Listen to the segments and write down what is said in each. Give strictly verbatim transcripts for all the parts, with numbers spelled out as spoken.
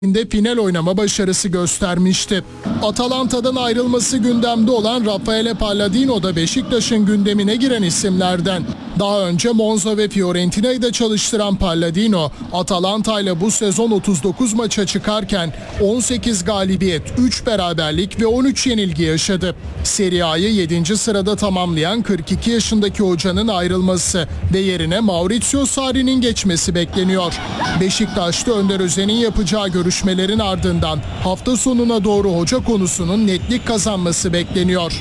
de final oynama başarısı göstermişti. Atalanta'dan ayrılması gündemde olan Raffaele Palladino da Beşiktaş'ın gündemine giren isimlerden. Daha önce Monza ve Fiorentina'yı da çalıştıran Palladino, Atalanta ile bu sezon otuz dokuz maça çıkarken on sekiz galibiyet, üç beraberlik ve on üç yenilgi yaşadı. Serie A'yı yedinci sırada tamamlayan kırk iki yaşındaki hocanın ayrılması ve yerine Maurizio Sarri'nin geçmesi bekleniyor. Beşiktaş'ta Önder Özen'in yapacağı görüşmelerin ardından hafta sonuna doğru hoca konusunun netlik kazanması bekleniyor.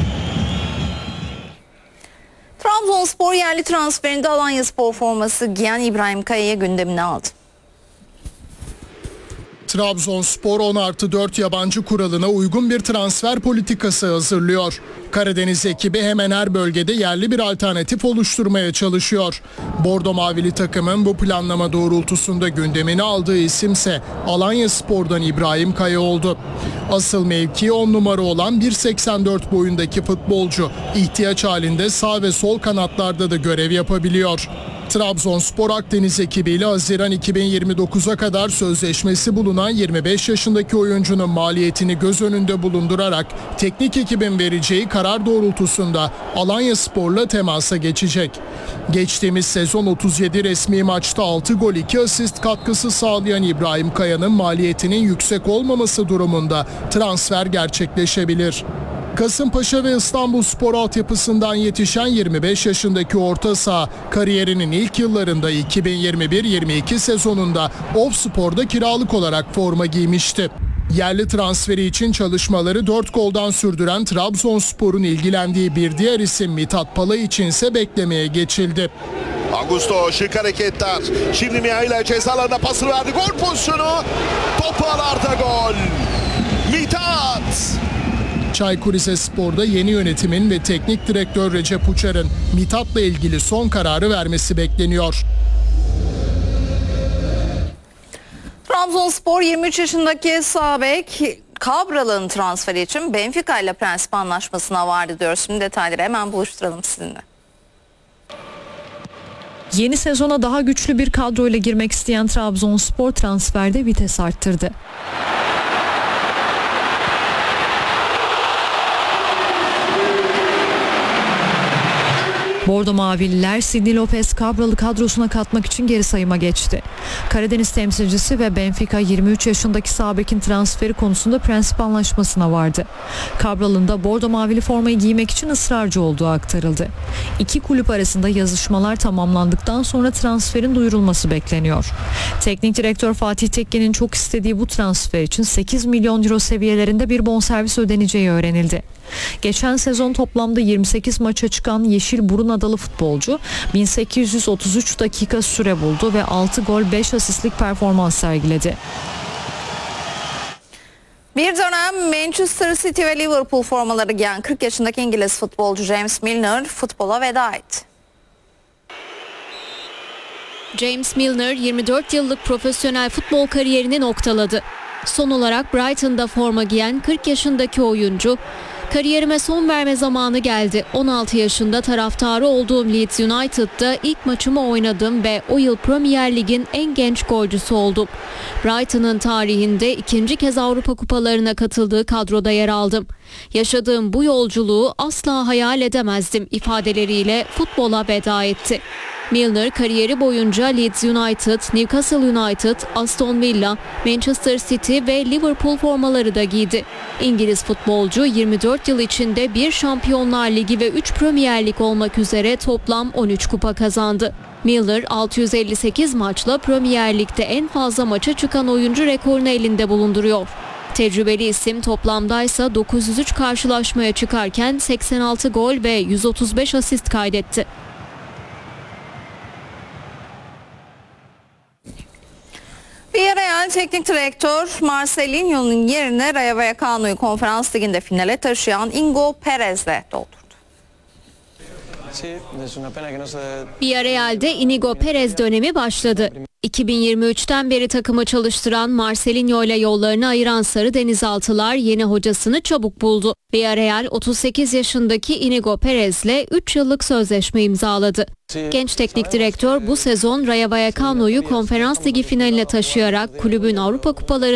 Trabzonspor yerli transferinde Alanyaspor forması giyen İbrahim Kaya'yı gündemine aldı. Trabzonspor on artı dört yabancı kuralına uygun bir transfer politikası hazırlıyor. Karadeniz ekibi hemen her bölgede yerli bir alternatif oluşturmaya çalışıyor. Bordo Mavili takımın bu planlama doğrultusunda gündemine aldığı isimse Alanyaspor'dan İbrahim Kaya oldu. Asıl mevki on numara olan bir seksen dört boyundaki futbolcu ihtiyaç halinde sağ ve sol kanatlarda da görev yapabiliyor. Trabzonspor Akdeniz ekibiyle Haziran iki bin yirmi dokuza kadar sözleşmesi bulunan yirmi beş yaşındaki oyuncunun maliyetini göz önünde bulundurarak teknik ekibin vereceği karar doğrultusunda Alanyaspor'la temasa geçecek. Geçtiğimiz sezon otuz yedi resmi maçta altı gol iki asist katkısı sağlayan İbrahim Kaya'nın maliyetinin yüksek olmaması durumunda transfer gerçekleşebilir. Kasımpaşa ve İstanbulspor altyapısından yetişen yirmi beş yaşındaki orta saha kariyerinin ilk yıllarında iki bin yirmi bir yirmi iki sezonunda Ofspor'da kiralık olarak forma giymişti. Yerli transferi için çalışmaları dört goldan sürdüren Trabzonspor'un ilgilendiği bir diğer isim Mithat Palay içinse beklemeye geçildi. Augusto şık hareketler. Şimdi Mihail'e ceza alanına pasını verdi. Gol pozisyonu. Top ağlarda gol. Mithat. Çaykur Rizespor'da yeni yönetimin ve teknik direktör Recep Uçar'ın Mithat'la ilgili son kararı vermesi bekleniyor. Trabzonspor yirmi üç yaşındaki sağ bek Cabral'ın transferi için Benfica ile prensip anlaşmasına vardı diyoruz. Şimdi detayları hemen buluşturalım sizinle. Yeni sezona daha güçlü bir kadroyla girmek isteyen Trabzonspor transferde vites arttırdı. Bordo Mavililer Sidney Lopez Cabral'ı kadrosuna katmak için geri sayıma geçti. Karadeniz temsilcisi ve Benfica yirmi üç yaşındaki sağ bekin transferi konusunda prensip anlaşmasına vardı. Cabral'ın da Bordo Mavili formayı giymek için ısrarcı olduğu aktarıldı. İki kulüp arasında yazışmalar tamamlandıktan sonra transferin duyurulması bekleniyor. Teknik direktör Fatih Tekke'nin çok istediği bu transfer için sekiz milyon euro seviyelerinde bir bonservis ödeneceği öğrenildi. Geçen sezon toplamda yirmi sekiz maça çıkan Yeşilburun adalı futbolcu bin sekiz yüz otuz üç dakika süre buldu ve altı gol beş asistlik performans sergiledi. Bir dönem Manchester City ve Liverpool formaları giyen kırk yaşındaki İngiliz futbolcu James Milner futbola veda etti. James Milner yirmi dört yıllık profesyonel futbol kariyerini noktaladı. Son olarak Brighton'da forma giyen kırk yaşındaki oyuncu, "Kariyerime son verme zamanı geldi. on altı yaşında taraftarı olduğum Leeds United'da ilk maçımı oynadım ve o yıl Premier Lig'in en genç golcüsü oldum. Brighton'ın tarihinde ikinci kez Avrupa Kupalarına katıldığı kadroda yer aldım. Yaşadığım bu yolculuğu asla hayal edemezdim" ifadeleriyle futbola veda etti. Milner kariyeri boyunca Leeds United, Newcastle United, Aston Villa, Manchester City ve Liverpool formaları da giydi. İngiliz futbolcu yirmi dört yıl içinde bir Şampiyonlar Ligi ve üç Premier Lig olmak üzere toplam on üç kupa kazandı. Milner altı yüz elli sekiz maçla Premier Lig'de en fazla maça çıkan oyuncu rekorunu elinde bulunduruyor. Tecrübeli isim toplamdaysa dokuz yüz üç karşılaşmaya çıkarken seksen altı gol ve yüz otuz beş asist kaydetti. Villarreal teknik direktör Marcelinho'nun yerine Rayo Vallecano'yu Konferans Ligi'nde finale taşıyan Inigo Perez'le doldurdu. Villarreal'de Inigo Perez dönemi başladı. iki bin yirmi üçten beri takımı çalıştıran Marcelinho ile yollarını ayıran Sarı Denizaltılar yeni hocasını çabuk buldu. Villarreal otuz sekiz yaşındaki Inigo Perez'le üç yıllık sözleşme imzaladı. Genç teknik direktör bu sezon Rayo Vallecano'yu Konferans Ligi finaline taşıyarak kulübün Avrupa Kupaları